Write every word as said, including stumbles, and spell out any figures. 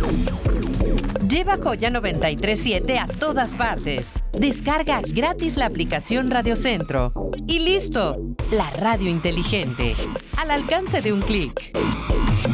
Lleva Joya noventa y tres punto siete a todas partes. Descarga gratis la aplicación Radio Centro. Y listo, la radio inteligente, al alcance de un clic.